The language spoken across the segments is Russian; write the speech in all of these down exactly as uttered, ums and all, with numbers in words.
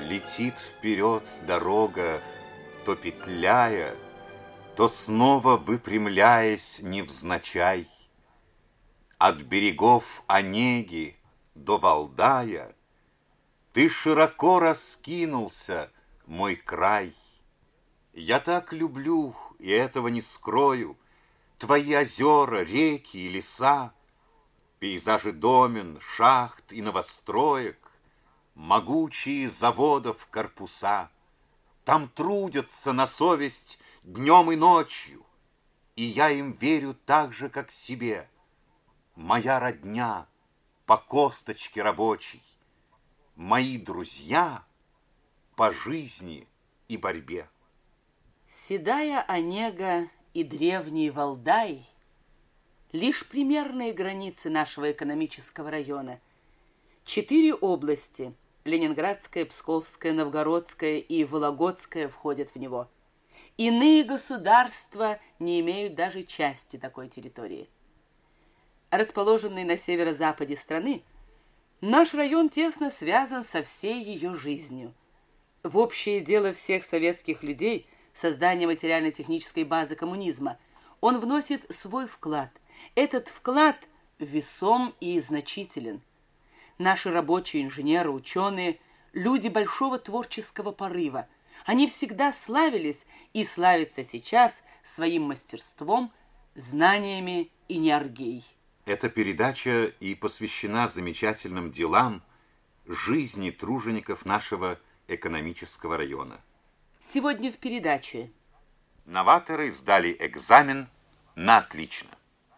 Летит вперед дорога, то петляя, то снова выпрямляясь невзначай. От берегов Онеги до Валдая ты широко раскинулся, мой край. Я так люблю, и этого не скрою, твои озера, реки и леса, пейзажи домен, шахт и новостроек, могучие заводов корпуса. Там трудятся на совесть днем и ночью, и я им верю так же, как себе. Моя родня по косточке рабочей, мои друзья по жизни и борьбе. Седая Онега и древний Валдай — лишь примерные границы нашего экономического района. Четыре области — Ленинградская, Псковская, Новгородская и Вологодская — входят в него. Иные государства не имеют даже части такой территории. Расположенный на северо-западе страны, наш район тесно связан со всей ее жизнью. В общее дело всех советских людей — создание материально-технической базы коммунизма — он вносит свой вклад. Этот вклад весом и значителен. Наши рабочие, инженеры, ученые — люди большого творческого порыва. Они всегда славились и славятся сейчас своим мастерством, знаниями и энергией. Эта передача и посвящена замечательным делам жизни тружеников нашего экономического района. Сегодня в передаче. Новаторы сдали экзамен на отлично.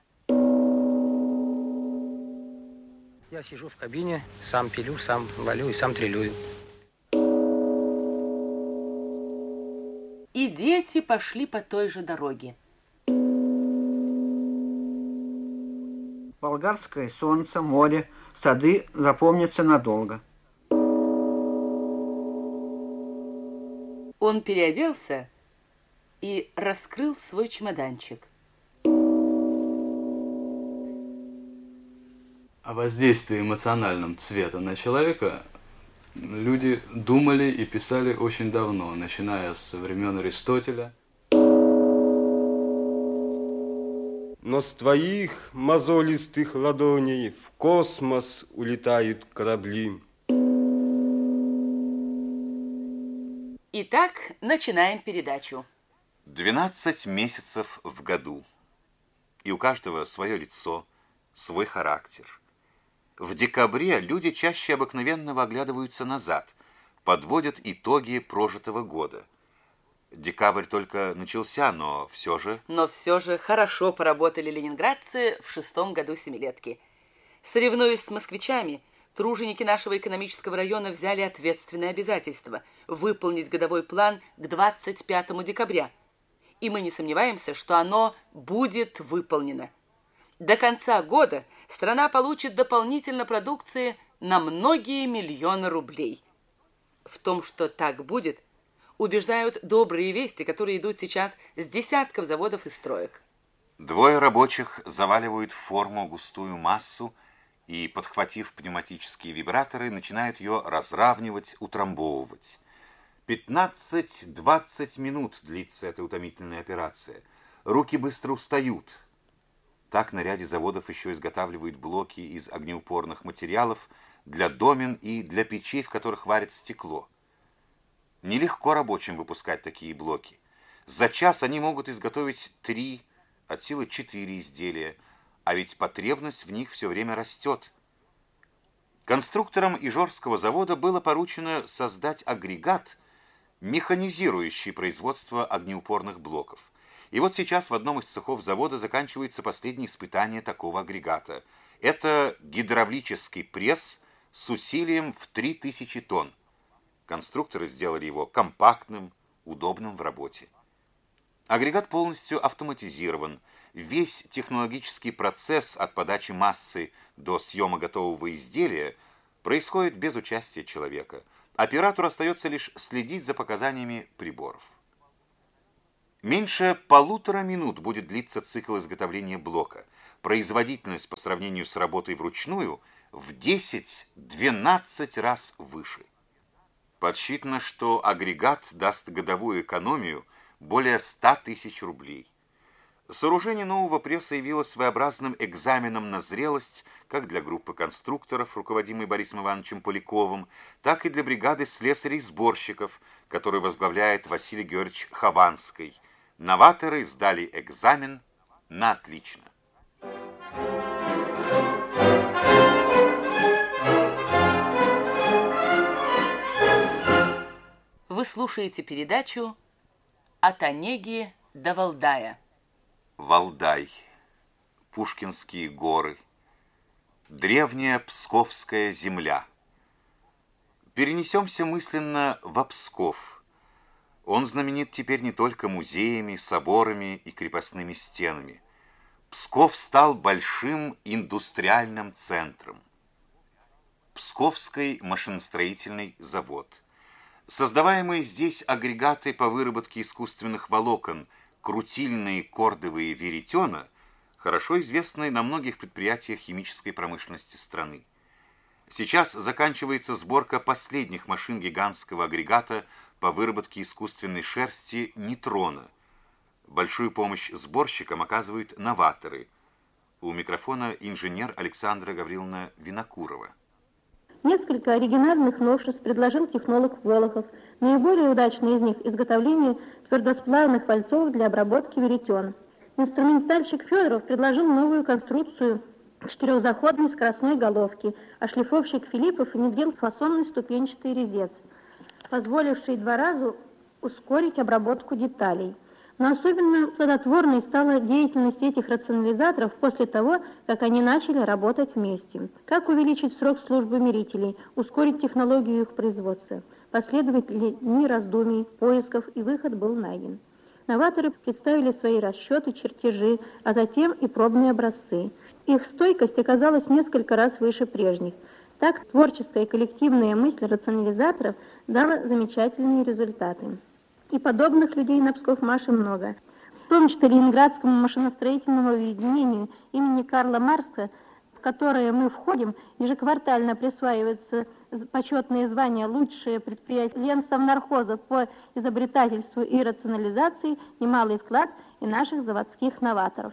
Я сижу в кабине, сам пилю, сам валю и сам трелюю. И дети пошли по той же дороге. Болгарское солнце, море, сады запомнятся надолго. Он переоделся и раскрыл свой чемоданчик. О воздействии эмоциональном цвета на человека люди думали и писали очень давно, начиная с времен Аристотеля. Но с твоих мозолистых ладоней в космос улетают корабли. Итак, начинаем передачу. Двенадцать месяцев в году. И у каждого свое лицо, свой характер. В декабре люди чаще обыкновенного оглядываются назад, подводят итоги прожитого года. Декабрь только начался, но все же... Но все же хорошо поработали ленинградцы в шестом году семилетки. Соревнуясь с москвичами, труженики нашего экономического района взяли ответственное обязательство – выполнить годовой план к двадцать пятому декабря. И мы не сомневаемся, что оно будет выполнено. До конца года страна получит дополнительно продукции на многие миллионы рублей. В том, что так будет, убеждают добрые вести, которые идут сейчас с десятков заводов и строек. Двое рабочих заваливают в форму густую массу и, подхватив пневматические вибраторы, начинают ее разравнивать, утрамбовывать. пятнадцать-двадцать минут длится эта утомительная операция. Руки быстро устают. Так на ряде заводов еще изготавливают блоки из огнеупорных материалов для домен и для печей, в которых варят стекло. Нелегко рабочим выпускать такие блоки. За час они могут изготовить три, от силы четыре изделия, а ведь потребность в них все время растет. Конструкторам Ижорского завода было поручено создать агрегат, механизирующий производство огнеупорных блоков. И вот сейчас в одном из цехов завода заканчивается последнее испытание такого агрегата. Это гидравлический пресс с усилием в три тысячи тонн. Конструкторы сделали его компактным, удобным в работе. Агрегат полностью автоматизирован. Весь технологический процесс от подачи массы до съема готового изделия происходит без участия человека. Оператору остается лишь следить за показаниями приборов. Меньше полутора минут будет длиться цикл изготовления блока. Производительность по сравнению с работой вручную в десять-двенадцать раз выше. Подсчитано, что агрегат даст годовую экономию более ста тысяч рублей. Сооружение нового пресса явилось своеобразным экзаменом на зрелость как для группы конструкторов, руководимой Борисом Ивановичем Поляковым, так и для бригады слесарей-сборщиков, которую возглавляет Василий Георгиевич Хованский. Новаторы сдали экзамен на отлично. Вы слушаете передачу «От Онеги до Валдая». Валдай, Пушкинские горы, древняя Псковская земля. Перенесемся мысленно в Псков. Он знаменит теперь не только музеями, соборами и крепостными стенами. Псков стал большим индустриальным центром. Псковский машиностроительный завод. Создаваемые здесь агрегаты по выработке искусственных волокон, крутильные кордовые веретена, хорошо известны на многих предприятиях химической промышленности страны. Сейчас заканчивается сборка последних машин гигантского агрегата по выработке искусственной шерсти нитрона. Большую помощь сборщикам оказывают новаторы. У микрофона инженер Александра Гавриловна Винокурова. Несколько оригинальных новшеств предложил технолог Волохов. Наиболее удачное из них – изготовление твердосплавных фальцов для обработки веретен. Инструментальщик Федоров предложил новую конструкцию четырехзаходной скоростной головки, а шлифовщик Филиппов внедрил фасонный ступенчатый резец, позволивший два раза ускорить обработку деталей. Но особенно плодотворной стала деятельность этих рационализаторов после того, как они начали работать вместе. Как увеличить срок службы мерителей, ускорить технологию их производства. Последовали дни раздумий, поисков, и выход был найден. Новаторы представили свои расчеты, чертежи, а затем и пробные образцы. Их стойкость оказалась в несколько раз выше прежних. Так творческая и коллективная мысль рационализаторов дала замечательные результаты. И подобных людей на Псков-Маше много. В том числе Ленинградскому машиностроительному объединению имени Карла Маркса, в которое мы входим, ежеквартально присваивается почетное звание «Лучшее предприятие Ленсовнархоза по изобретательству и рационализации», немалый вклад и наших заводских новаторов.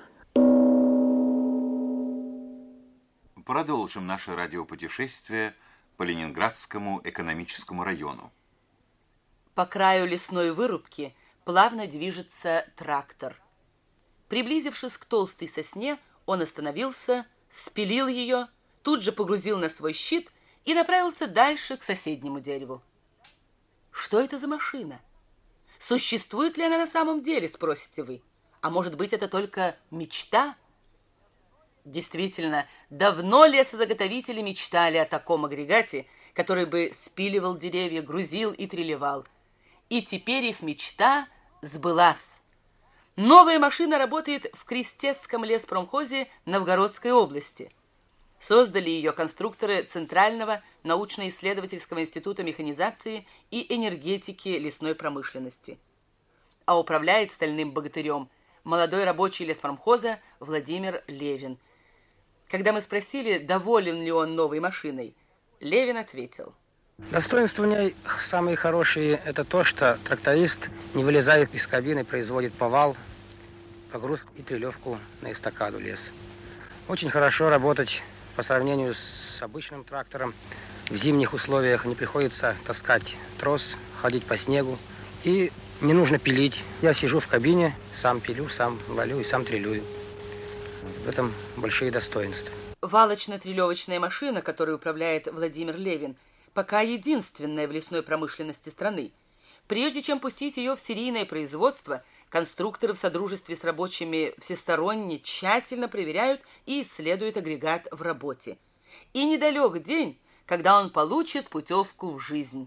Продолжим наше радиопутешествие по Ленинградскому экономическому району. По краю лесной вырубки плавно движется трактор. Приблизившись к толстой сосне, он остановился, спилил ее, тут же погрузил на свой щит и направился дальше к соседнему дереву. Что это за машина? Существует ли она на самом деле, спросите вы? А может быть, это только мечта? Действительно, давно лесозаготовители мечтали о таком агрегате, который бы спиливал деревья, грузил и трелевал. И теперь их мечта сбылась. Новая машина работает в Крестецком леспромхозе Новгородской области. Создали ее конструкторы Центрального научно-исследовательского института механизации и энергетики лесной промышленности. А управляет стальным богатырем молодой рабочий леспромхоза Владимир Левин. Когда мы спросили, доволен ли он новой машиной, Левин ответил: Достоинства в ней самые хорошие – это то, что тракторист не вылезает из кабины, производит повал, погрузку и трелевку на эстакаду леса. Очень хорошо работать по сравнению с обычным трактором. В зимних условиях не приходится таскать трос, ходить по снегу, и не нужно пилить. Я сижу в кабине, сам пилю, сам валю и сам трелюю. В этом большие достоинства. Валочно-трелевочная машина, которой управляет Владимир Левин, пока единственная в лесной промышленности страны. Прежде чем пустить ее в серийное производство, конструкторы в содружестве с рабочими всесторонне тщательно проверяют и исследуют агрегат в работе. И недалек день, когда он получит путевку в жизнь.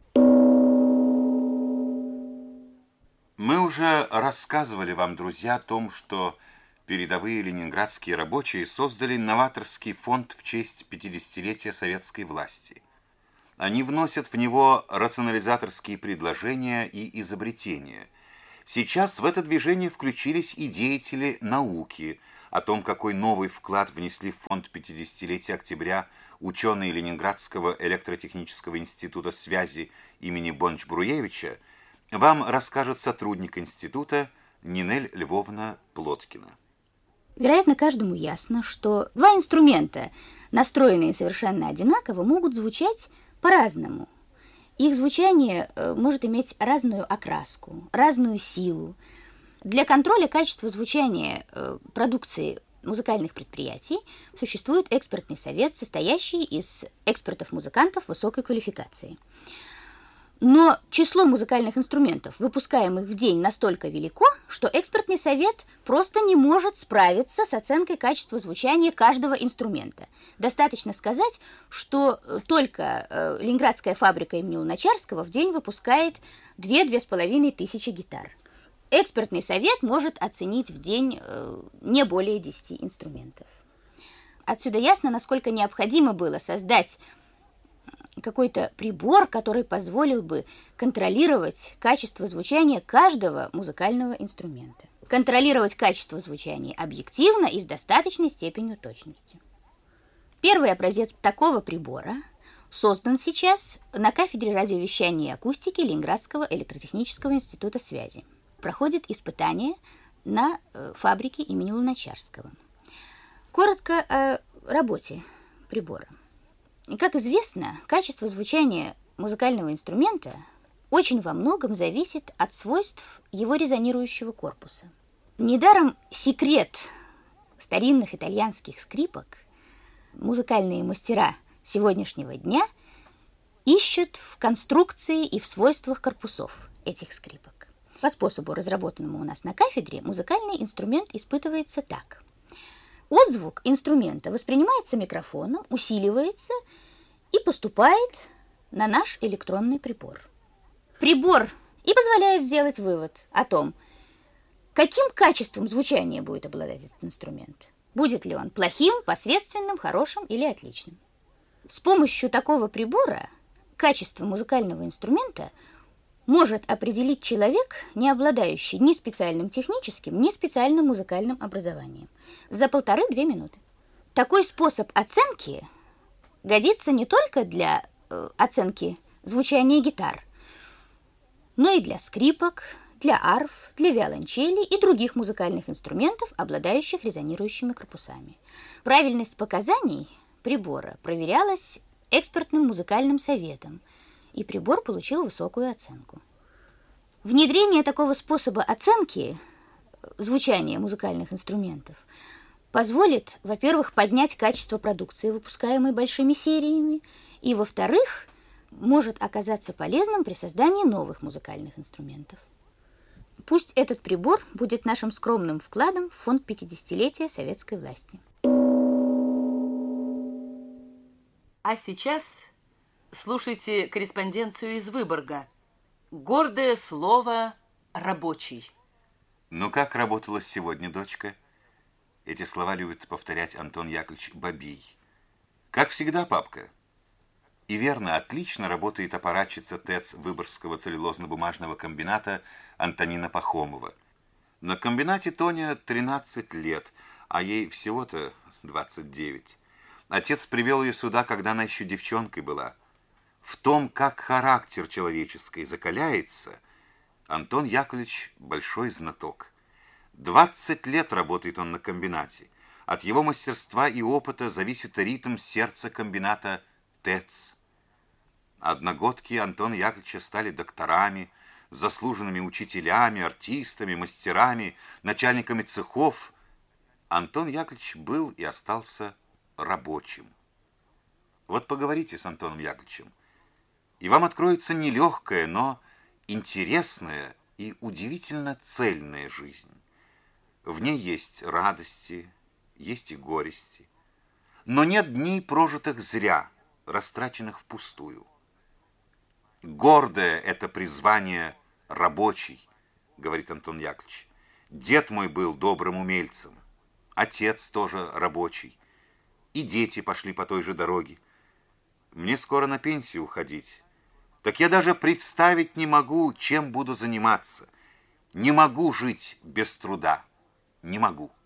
Мы уже рассказывали вам, друзья, о том, что передовые ленинградские рабочие создали новаторский фонд в честь пятидесятилетия советской власти. Они вносят в него рационализаторские предложения и изобретения. Сейчас в это движение включились и деятели науки. о том, какой новый вклад внесли в фонд пятидесятилетия октября ученые Ленинградского электротехнического института связи имени Бонч-Бруевича, вам расскажет сотрудник института Нинель Львовна Плоткина. Вероятно, каждому ясно, что два инструмента, настроенные совершенно одинаково, могут звучать по-разному. Их звучание может иметь разную окраску, разную силу. Для контроля качества звучания продукции музыкальных предприятий существует экспертный совет, состоящий из экспертов-музыкантов высокой квалификации. Но число музыкальных инструментов, выпускаемых в день, настолько велико, что экспертный совет просто не может справиться с оценкой качества звучания каждого инструмента. Достаточно сказать, что только э, Ленинградская фабрика имени Луначарского в день выпускает две-две с половиной тысячи гитар. Экспертный совет может оценить в день э, не более десяти инструментов. Отсюда ясно, насколько необходимо было создать какой-то прибор, который позволил бы контролировать качество звучания каждого музыкального инструмента. Контролировать качество звучания объективно и с достаточной степенью точности. Первый образец такого прибора создан сейчас на кафедре радиовещания и акустики Ленинградского электротехнического института связи. Проходит испытание на фабрике имени Луначарского. Коротко о работе прибора. И, как известно, качество звучания музыкального инструмента очень во многом зависит от свойств его резонирующего корпуса. Недаром секрет старинных итальянских скрипок музыкальные мастера сегодняшнего дня ищут в конструкции и в свойствах корпусов этих скрипок. По способу, разработанному у нас на кафедре, музыкальный инструмент испытывается так. Отзвук инструмента воспринимается микрофоном, усиливается и поступает на наш электронный прибор. Прибор и позволяет сделать вывод о том, каким качеством звучания будет обладать этот инструмент. Будет ли он плохим, посредственным, хорошим или отличным. С помощью такого прибора качество музыкального инструмента может определить человек, не обладающий ни специальным техническим, ни специальным музыкальным образованием, за полторы-две минуты. Такой способ оценки годится не только для э, оценки звучания гитар, но и для скрипок, для арф, для виолончели и других музыкальных инструментов, обладающих резонирующими корпусами. Правильность показаний прибора проверялась экспертным музыкальным советом, и прибор получил высокую оценку. Внедрение такого способа оценки звучания музыкальных инструментов позволит, во-первых, поднять качество продукции, выпускаемой большими сериями, и, во-вторых, может оказаться полезным при создании новых музыкальных инструментов. Пусть этот прибор будет нашим скромным вкладом в фонд пятидесятилетия советской власти. А сейчас слушайте корреспонденцию из Выборга. Гордое слово «рабочий». Ну как работала сегодня, дочка? Эти слова любит повторять Антон Яковлевич Бабий. Как всегда, папка. И верно, отлично работает аппаратчица ТЭЦ Выборгского целлюлозно-бумажного комбината Антонина Пахомова. На комбинате Тоня тринадцать лет, а ей всего-то двадцать девять. Отец привел ее сюда, когда она еще девчонкой была. В том, как характер человеческий закаляется, Антон Яковлевич большой знаток. двадцать лет работает он на комбинате. От его мастерства и опыта зависит ритм сердца комбината ТЭЦ. Одногодки Антона Яковлевича стали докторами, заслуженными учителями, артистами, мастерами, начальниками цехов. Антон Яковлевич был и остался рабочим. Вот поговорите с Антоном Яковлевичем, и вам откроется нелегкая, но интересная и удивительно цельная жизнь. В ней есть радости, есть и горести, но нет дней, прожитых зря, растраченных впустую. Гордое это призвание рабочий, говорит Антон Яковлевич. Дед мой был добрым умельцем, отец тоже рабочий, и дети пошли по той же дороге. Мне скоро на пенсию уходить, так я даже представить не могу, чем буду заниматься. Не могу жить без труда, не могу.